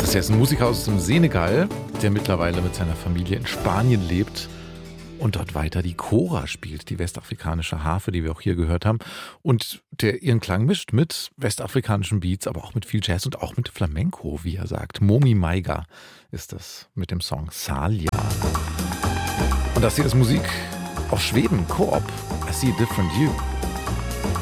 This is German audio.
ist jetzt ein Musiker aus dem Senegal, der mittlerweile mit seiner Familie in Spanien lebt und dort weiter die Kora spielt, die westafrikanische Harfe, die wir auch hier gehört haben, und der ihren Klang mischt mit westafrikanischen Beats, aber auch mit viel Jazz und auch mit Flamenco, wie er sagt. Momi Maiga ist das mit dem Song Salia. Und das hier ist Musik aus Schweden, Coop, I See a Different You.